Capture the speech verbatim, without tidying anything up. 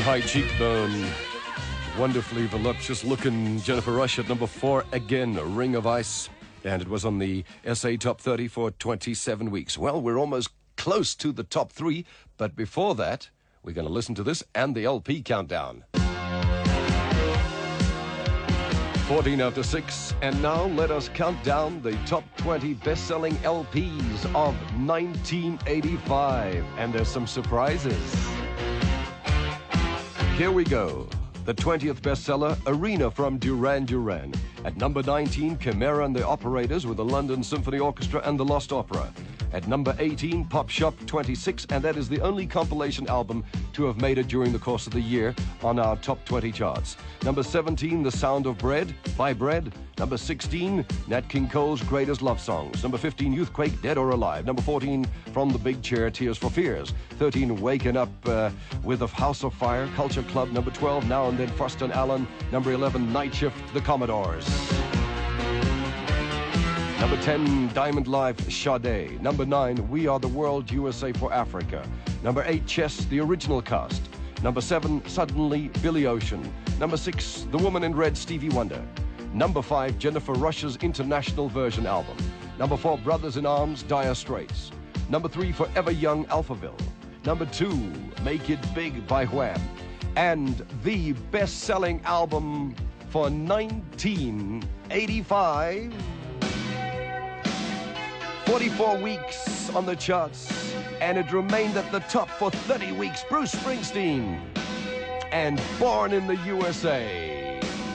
high cheekbone, wonderfully voluptuous looking Jennifer Rush at number four again, Ring of Ice. And it was on the S A Top thirty for twenty-seven weeks. Well, we're almost close to the top three, but before that, we're going to listen to this and the L P countdown. fourteen after six, and now let us count down the top twenty best-selling L Ps of nineteen eighty-five. And there's some surprises. Here we go. The twentieth bestseller, Arena from Duran Duran. At number nineteen, Chimera and the Operators with the London Symphony Orchestra and the Lost Opera. At number eighteen, Pop Shop twenty-six, and that is the only compilation album to have made it during the course of the year on our top twenty charts. Number seventeen, The Sound of Bread by Bread. Number sixteen, Nat King Cole's Greatest Love Songs. Number fifteen, Youthquake, Dead or Alive. Number fourteen, From the Big Chair, Tears for Fears. thirteen, Waking Up uh, with the House of Fire, Culture Club. Number twelve, Now and Then, Frost and Allen. Number eleven, Night Shift, The Commodores. Number ten, Diamond Life, Sade. Number nine, We Are the World, U S A for Africa. Number eight, Chess, the original cast. Number seven, Suddenly, Billy Ocean. Number six, The Woman in Red, Stevie Wonder. Number five, Jennifer Rush's international version album. Number four, Brothers in Arms, Dire Straits. Number three, Forever Young, Alphaville. Number two, Make It Big by Wham. And the best-selling album for nineteen eighty-five... forty-four weeks on the charts, and it remained at the top for thirty weeks. Bruce Springsteen and Born in the U S A.